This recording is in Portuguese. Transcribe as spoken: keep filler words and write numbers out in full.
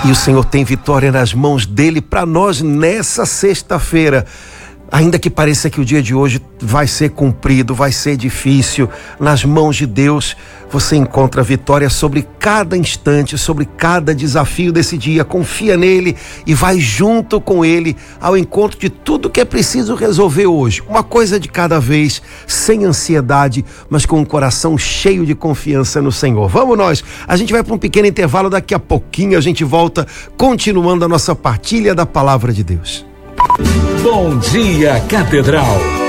E o Senhor tem vitória nas mãos dele para nós nessa sexta-feira. Ainda que pareça que o dia de hoje vai ser cumprido, vai ser difícil, nas mãos de Deus você encontra vitória sobre cada instante, sobre cada desafio desse dia. Confia nele e vai junto com ele ao encontro de tudo que é preciso resolver hoje. Uma coisa de cada vez, sem ansiedade, mas com um coração cheio de confiança no Senhor. Vamos nós, a gente vai para um pequeno intervalo, daqui a pouquinho a gente volta continuando a nossa partilha da Palavra de Deus. Bom dia, Catedral.